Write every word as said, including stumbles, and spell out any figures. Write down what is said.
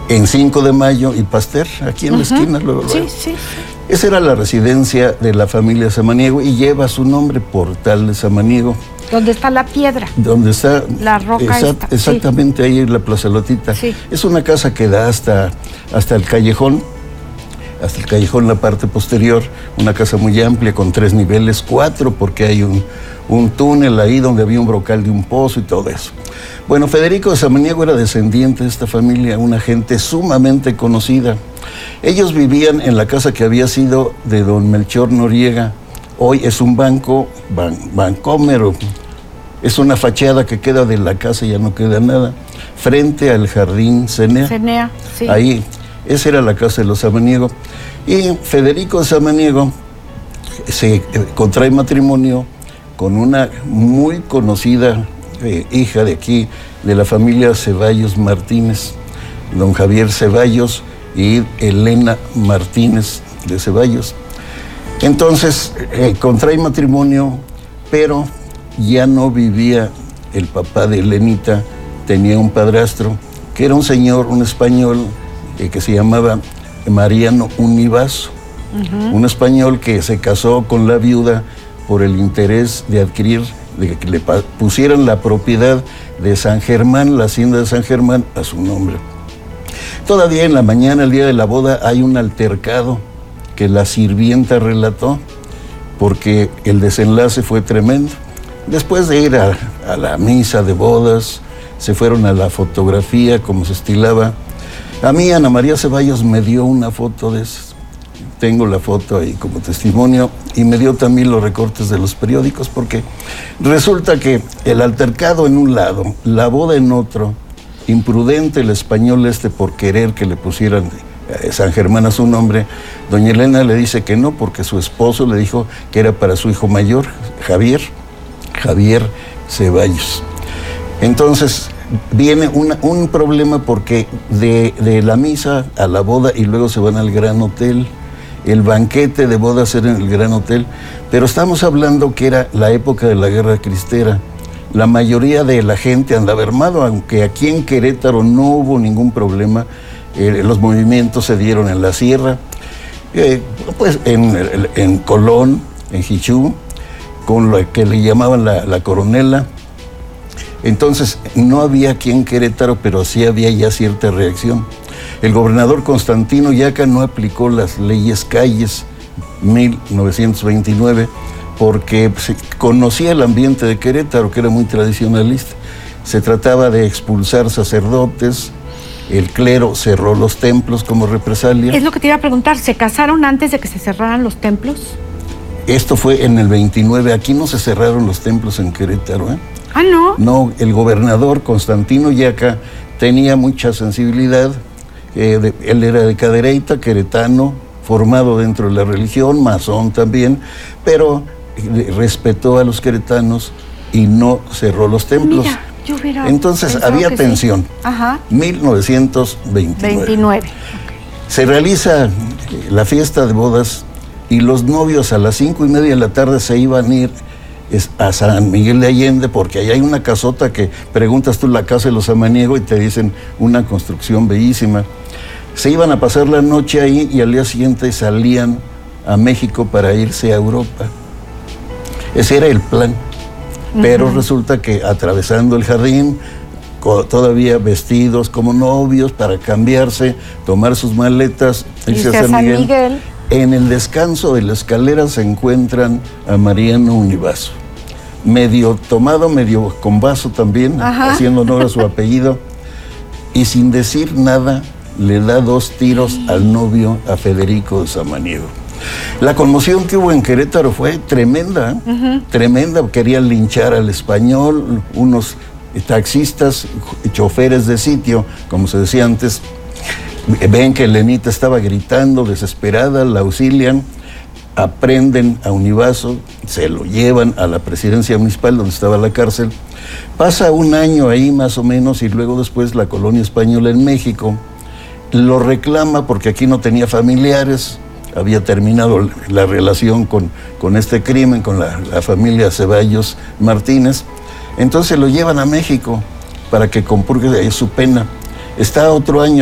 en cinco de mayo y Pasteur, aquí en uh-huh. la esquina. Luego, luego. Sí, sí. Esa era la residencia de la familia Samaniego y lleva su nombre, Portal de Samaniego. ¿Dónde está la piedra? Donde está la roca exact, esta. Exactamente, sí. Ahí en la plazolotita. Sí. Es una casa que da hasta, hasta el callejón, hasta el callejón, la parte posterior, una casa muy amplia con tres niveles, cuatro, porque hay un, un túnel ahí donde había un brocal de un pozo y todo eso. Bueno, Federico de Samaniego era descendiente de esta familia, una gente sumamente conocida. Ellos vivían en la casa que había sido de don Melchor Noriega. Hoy es un banco, ban, Bancomer, es una fachada que queda de la casa, ya no queda nada, frente al jardín Cenea. Cenea, sí. Ahí, esa era la casa de los Samaniego. Y Federico de Samaniego se contrae matrimonio con una muy conocida eh, hija de aquí, de la familia Ceballos Martínez, don Javier Ceballos y Elena Martínez de Ceballos. Entonces, eh, contrae matrimonio, pero ya no vivía el papá de Elenita, tenía un padrastro, que era un señor, un español, eh, que se llamaba Mariano Univaso, uh-huh. un español que se casó con la viuda por el interés de adquirir, de que le pusieran la propiedad de San Germán, la hacienda de San Germán, a su nombre. Todavía en la mañana, el día de la boda, hay un altercado que la sirvienta relató, porque el desenlace fue tremendo. Después de ir a, a la misa de bodas, se fueron a la fotografía, como se estilaba. A mí, Ana María Ceballos me dio una foto de esas. Tengo la foto ahí como testimonio, y me dio también los recortes de los periódicos, porque resulta que el altercado en un lado, la boda en otro, imprudente el español este por querer que le pusieran San Germán a su nombre, doña Elena le dice que no, porque su esposo le dijo que era para su hijo mayor, Javier, Javier Ceballos. Entonces viene una, un problema, porque de, de la misa a la boda y luego se van al Gran Hotel. El banquete de bodas era en el Gran Hotel, pero estamos hablando que era la época de la Guerra Cristera. La mayoría de la gente andaba armado, aunque aquí en Querétaro no hubo ningún problema. Eh, los movimientos se dieron en la sierra, eh, pues en, en Colón, en Jichú, con lo que le llamaban la, la coronela. Entonces no había aquí en Querétaro, pero sí había ya cierta reacción. El gobernador Constantino Yaca no aplicó las leyes Calles mil novecientos veintinueve, porque conocía el ambiente de Querétaro, que era muy tradicionalista. Se trataba de expulsar sacerdotes. El clero cerró los templos como represalia. Es lo que te iba a preguntar, ¿se casaron antes de que se cerraran los templos? Esto fue en el veintinueve, aquí no se cerraron los templos en Querétaro, ¿eh? Ah, ¿no? No, el gobernador Constantino Yaca tenía mucha sensibilidad, eh, de, él era de Cadereyta, queretano, formado dentro de la religión, masón también, pero eh, respetó a los queretanos y no cerró los templos. Mira. Yo hubiera Entonces había tensión. Sí. Ajá. mil novecientos veintinueve. veintinueve. Okay. Se realiza la fiesta de bodas y los novios a las cinco y media de la tarde se iban a ir a San Miguel de Allende, porque allá hay una casota que preguntas tú, la casa de los Samaniego, y te dicen una construcción bellísima. Se iban a pasar la noche ahí y al día siguiente salían a México para irse a Europa. Ese era el plan. Pero uh-huh. resulta que atravesando el jardín, todavía vestidos como novios para cambiarse, tomar sus maletas, irse a San, San Miguel. Miguel. En el descanso de la escalera se encuentran a Mariano Univaso, medio tomado, medio con vaso también, Ajá. haciendo honor a su apellido, y sin decir nada le da dos tiros al novio, a Federico de Samaniego. La conmoción que hubo en Querétaro fue tremenda, ¿eh? uh-huh. tremenda. Querían linchar al español, unos taxistas, choferes de sitio, como se decía antes, ven que Elenita estaba gritando, desesperada, la auxilian, aprenden a Univaso, se lo llevan a la presidencia municipal donde estaba la cárcel. Pasa un año ahí más o menos, y luego después la colonia española en México lo reclama porque aquí no tenía familiares. Había terminado la relación con, con este crimen, con la, la familia Ceballos Martínez. Entonces lo llevan a México para que compurgue su pena. Está otro año